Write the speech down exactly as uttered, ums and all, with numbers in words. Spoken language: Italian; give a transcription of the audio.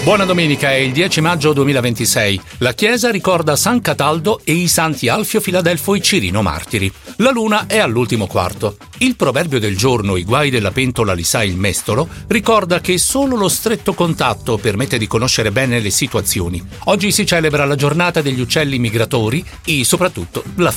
Buona domenica, è il dieci maggio duemilaventisei. La Chiesa ricorda San Cataldo e i santi Alfio, Filadelfo e Cirino martiri. La luna è all'ultimo quarto. Il proverbio del giorno, i guai della pentola li sa il mestolo, ricorda che solo lo stretto contatto permette di conoscere bene le situazioni. Oggi si celebra la giornata degli uccelli migratori e soprattutto la